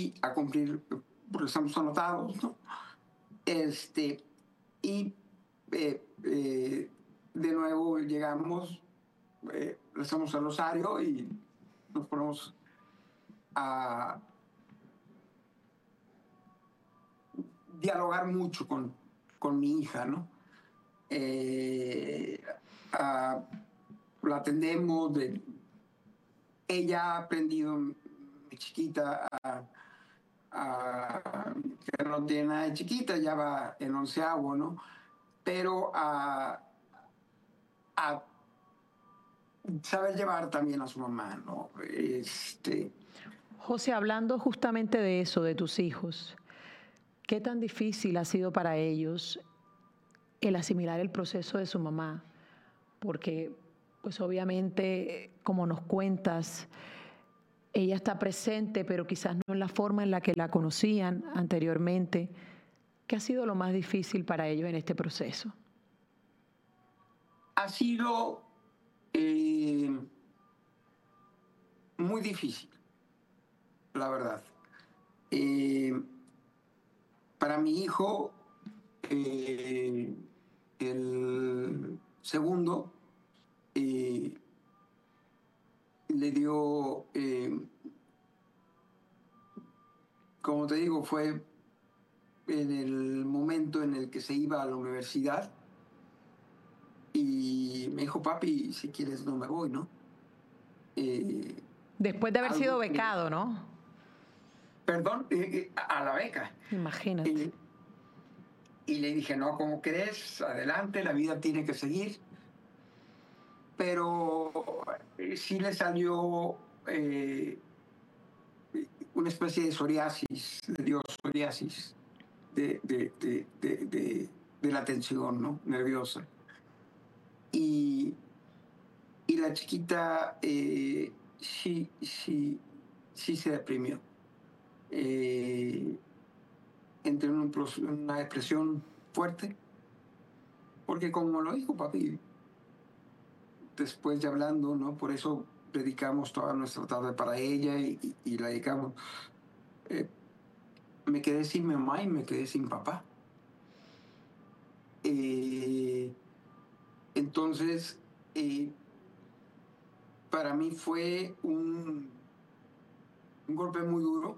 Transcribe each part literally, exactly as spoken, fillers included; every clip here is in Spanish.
aquí a cumplir, porque estamos anotados, ¿no? Este, y eh, eh, de nuevo llegamos, eh, rezamos el rosario y nos ponemos a dialogar mucho con, con mi hija, ¿no? Eh, a, la atendemos, de, ella ha aprendido, mi chiquita, a, a, que no tiene nada de chiquita, ya va en onceavo, ¿no? Pero a, a saber llevar también a su mamá, ¿no? Este... José, hablando justamente de eso, de tus hijos, ¿qué tan difícil ha sido para ellos el asimilar el proceso de su mamá? Porque, pues obviamente, como nos cuentas, ella está presente, pero quizás no en la forma en la que la conocían anteriormente. ¿Qué ha sido lo más difícil para ellos en este proceso? Ha sido eh, muy difícil, la verdad. Eh, para mi hijo, eh, el segundo eh, le dio, eh, como te digo, fue en el momento en el que se iba a la universidad y me dijo, papi, si quieres no me voy, ¿no? Eh, Después de haber algo sido que- becado, ¿no? Perdón, eh, eh, a la beca. Imagínate. Eh, y le dije, no, ¿cómo crees? Adelante, la vida tiene que seguir. Pero eh, sí le salió eh, una especie de psoriasis, le dio psoriasis de, de, de, de, de, de la tensión, ¿no? Nerviosa. Y, y la chiquita eh, sí, sí, sí se deprimió. Eh, entró en, un, en una depresión fuerte, porque como lo dijo papi, después de hablando, ¿no? Por eso dedicamos toda nuestra tarde para ella y, y, y la dedicamos. Eh, me quedé sin mamá y me quedé sin papá. Eh, entonces, eh, para mí fue un, un golpe muy duro.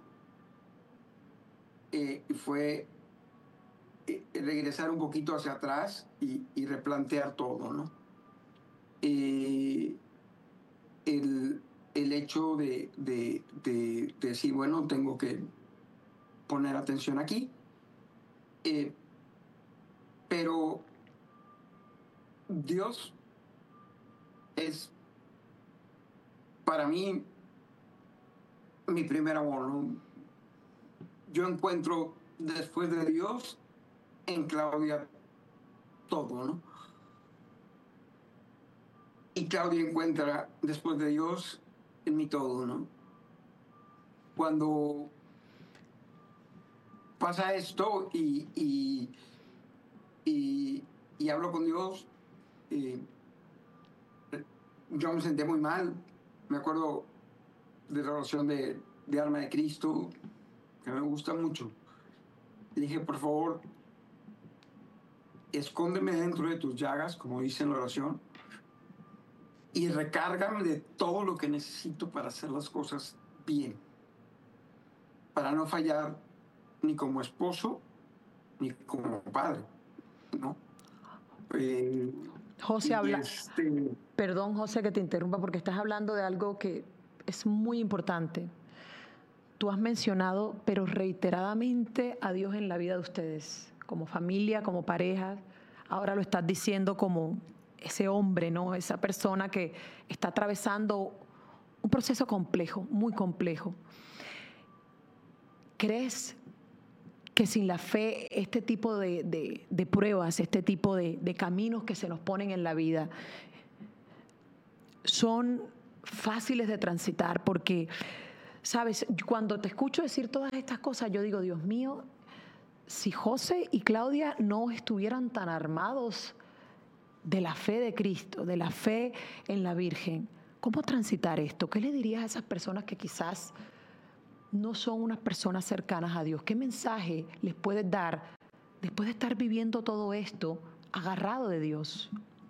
Eh, fue eh, regresar un poquito hacia atrás y, y replantear todo, ¿no? Eh, el, el hecho de, de, de, de decir, bueno, tengo que poner atención aquí, eh, pero Dios es para mí mi primer amor, ¿no? Yo encuentro después de Dios en Claudia todo, ¿no? Y Claudia encuentra después de Dios en mí todo, ¿no? Cuando pasa esto y, y, y, y hablo con Dios, eh, yo me senté muy mal. Me acuerdo de la oración de, de Alma de Cristo, que me gusta mucho. Le dije, por favor, escóndeme dentro de tus llagas, como dice en la oración, y recárgame de todo lo que necesito para hacer las cosas bien, para no fallar ni como esposo ni como padre, ¿no? Eh, José, y habla... este, Perdón, José, que te interrumpa porque estás hablando de algo que es muy importante. Tú has mencionado, pero reiteradamente, a Dios en la vida de ustedes, como familia, como pareja. Ahora lo estás diciendo como ese hombre, ¿no? Esa persona que está atravesando un proceso complejo, muy complejo. ¿Crees que sin la fe este tipo de, de, de pruebas, este tipo de, de caminos que se nos ponen en la vida son fáciles de transitar? Porque, sabes, cuando te escucho decir todas estas cosas, yo digo, Dios mío, si José y Claudia no estuvieran tan armados de la fe de Cristo, de la fe en la Virgen, ¿cómo transitar esto? ¿Qué le dirías a esas personas que quizás no son unas personas cercanas a Dios, ¿qué mensaje les puedes dar después de estar viviendo todo esto agarrado de Dios?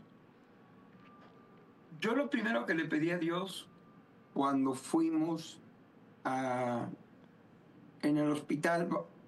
Yo lo primero que le pedí a Dios cuando fuimos a, en el hospital